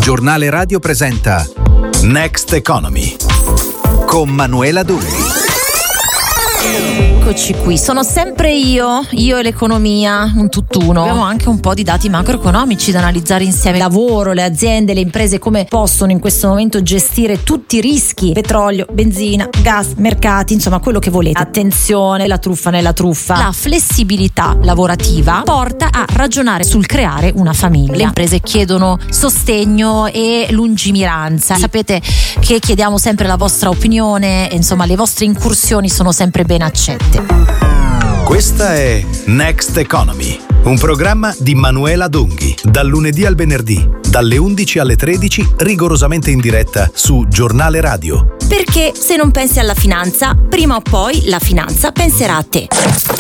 Giornale Radio presenta Next Economy con Manuela Dunghi. Eccoci qui, sono sempre io e l'economia, un tutt'uno. Abbiamo anche un po' di dati macroeconomici da analizzare insieme. Lavoro, le aziende, le imprese come possono in questo momento gestire tutti i rischi: petrolio, benzina, gas, mercati, insomma quello che volete. Attenzione, la truffa nella truffa. La flessibilità lavorativa porta a ragionare sul creare una famiglia. Le imprese chiedono sostegno e lungimiranza. Sapete che chiediamo sempre la vostra opinione e insomma le vostre incursioni sono sempre ben accette. Questa è Next Economy, un programma di Manuela Dunghi, dal lunedì al venerdì, dalle 11 alle 13, rigorosamente in diretta su Giornale Radio. Perché se non pensi alla finanza, prima o poi la finanza penserà a te.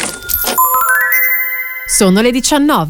Sono le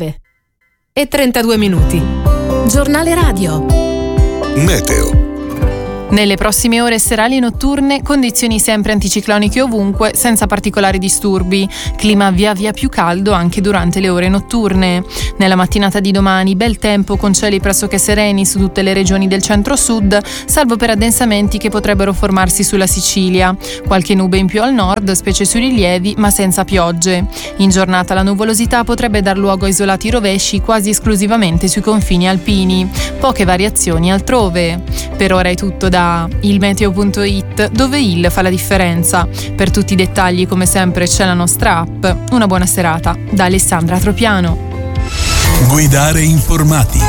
19:32. Giornale Radio. Meteo. Nelle prossime ore serali e notturne, condizioni sempre anticicloniche ovunque, senza particolari disturbi. Clima via via più caldo anche durante le ore notturne. Nella mattinata di domani, bel tempo con cieli pressoché sereni su tutte le regioni del centro-sud, salvo per addensamenti che potrebbero formarsi sulla Sicilia. Qualche nube in più al nord, specie sui rilievi, ma senza piogge. In giornata la nuvolosità potrebbe dar luogo a isolati rovesci quasi esclusivamente sui confini alpini. Poche variazioni altrove. Per ora è tutto da ilmeteo.it, dove il fa la differenza. Per tutti i dettagli, come sempre, c'è la nostra app. Una buona serata da Alessandra Tropiano. Guidare informati.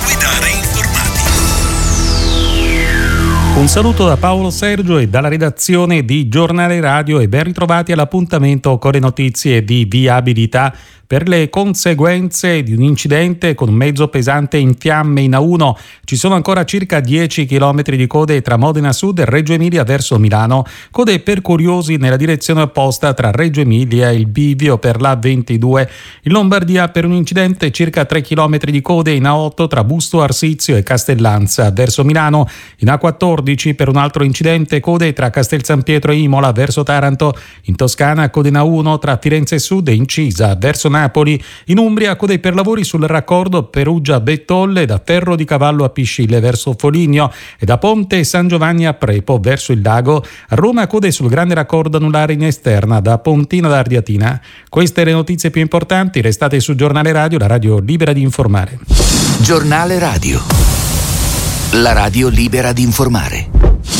Un saluto da Paolo Sergio e dalla redazione di Giornale Radio e ben ritrovati all'appuntamento con le notizie di viabilità. Per le conseguenze di un incidente con un mezzo pesante in fiamme in A1 ci sono ancora circa 10 km di code tra Modena Sud e Reggio Emilia verso Milano, code per curiosi nella direzione opposta tra Reggio Emilia e il bivio per la 22. In Lombardia per un incidente circa 3 km di code in A8 tra Busto Arsizio e Castellanza verso Milano. In A14 per un altro incidente code tra Castel San Pietro e Imola verso Taranto. In Toscana code in A1 tra Firenze Sud e Incisa verso Napoli. In Umbria code per lavori sul raccordo Perugia-Bettolle da Ferro di Cavallo a Piscille verso Foligno e da Ponte San Giovanni a Prepo verso il Lago. A Roma code sul grande raccordo anulare in esterna da Pontina ad Ardiatina. Queste le notizie più importanti, restate su Giornale Radio, la radio libera di informare. Giornale Radio, la radio libera di informare.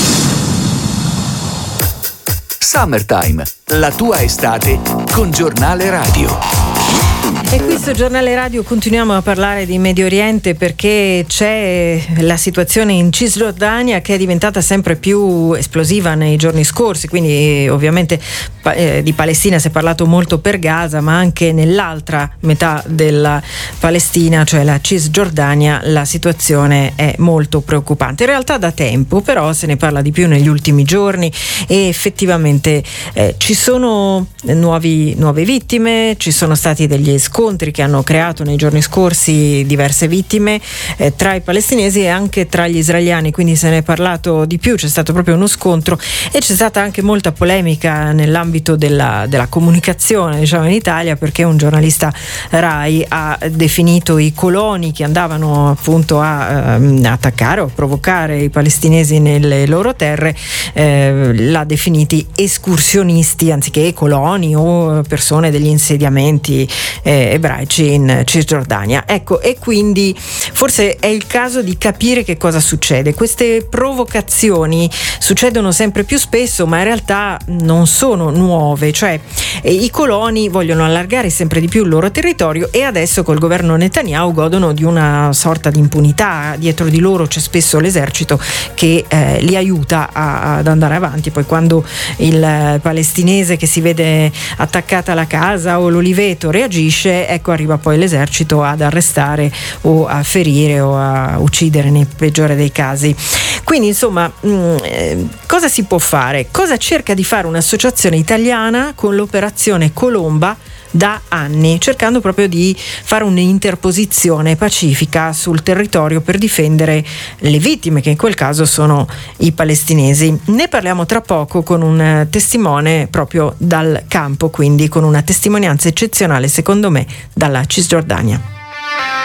Summertime, la tua estate con Giornale Radio. E qui su Giornale Radio continuiamo a parlare di Medio Oriente perché c'è la situazione in Cisgiordania che è diventata sempre più esplosiva nei giorni scorsi, quindi ovviamente di Palestina si è parlato molto per Gaza, ma anche nell'altra metà della Palestina, cioè la Cisgiordania, la situazione è molto preoccupante. In realtà da tempo, però se ne parla di più negli ultimi giorni e effettivamente ci sono nuove vittime, ci sono stati degli scontri che hanno creato nei giorni scorsi diverse vittime tra i palestinesi e anche tra gli israeliani, quindi se ne è parlato di più, c'è stato proprio uno scontro e c'è stata anche molta polemica nell'ambito della comunicazione, diciamo, in Italia, perché un giornalista Rai ha definito i coloni che andavano appunto a attaccare o provocare i palestinesi nelle loro terre, l'ha definiti escursionisti anziché coloni o persone degli insediamenti ebraici in Cisgiordania. Ecco, e quindi forse è il caso di capire che cosa succede. Queste provocazioni succedono sempre più spesso, ma in realtà non sono nuove, cioè i coloni vogliono allargare sempre di più il loro territorio e adesso col governo Netanyahu godono di una sorta di impunità. Dietro di loro c'è spesso l'esercito che li aiuta ad andare avanti. Poi quando il palestinese che si vede attaccata la casa o l'oliveto reagisce, ecco, arriva poi l'esercito ad arrestare o a ferire o a uccidere nel peggiore dei casi. Quindi insomma, cosa si può fare? Cosa cerca di fare un'associazione italiana con l'operazione Colomba da anni, cercando proprio di fare un'interposizione pacifica sul territorio per difendere le vittime, che in quel caso sono i palestinesi. Ne parliamo tra poco con un testimone proprio dal campo, quindi con una testimonianza eccezionale secondo me dalla Cisgiordania.